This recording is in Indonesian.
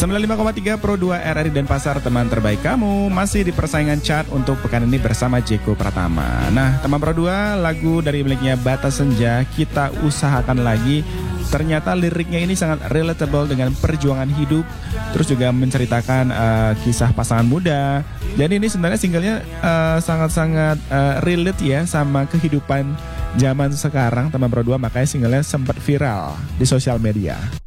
95,3 Pro 2 RRI Denpasar, teman terbaik kamu. Masih di persaingan chart untuk pekan ini bersama Jeko Pratama. Nah, teman Pro 2, lagu dari miliknya Bata Senja, Kita Usahakan Lagi. Ternyata liriknya ini sangat relatable dengan perjuangan hidup. Terus juga menceritakan kisah pasangan muda. Jadi ini sebenarnya singlenya sangat-sangat relate ya sama kehidupan zaman sekarang, teman Pro 2. Makanya singlenya sempat viral di sosial media.